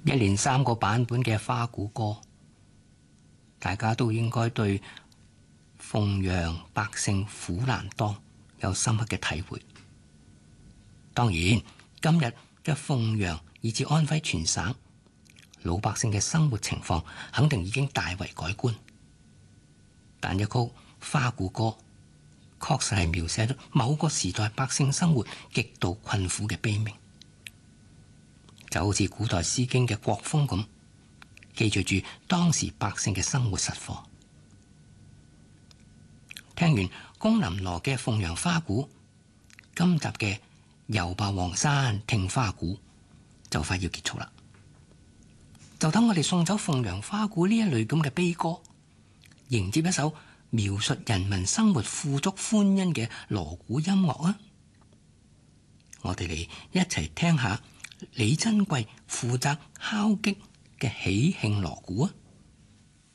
一連3個版本嘅花鼓歌，大家都應該對鳳陽百姓苦難當有深刻嘅體會。當然，今日嘅鳳陽以至安徽全省老百姓嘅生活情況肯定已經大為改觀，但一曲花鼓歌確實係描寫咗某個時代百姓生活極度困苦嘅悲鳴，就好似古代詩經嘅國風咁，記敘住當時百姓嘅生活實況。聽完龔琳羅嘅鳳陽花鼓，今集嘅遊霸黃山聽花鼓就快要結束啦。就等我哋送走鳳陽花鼓呢一類咁嘅悲歌，迎接一首描述人民生活富足歡欣嘅鑼鼓音樂啊！我哋嚟一齊聽下李珍貴負責敲擊嘅喜慶鑼鼓啊！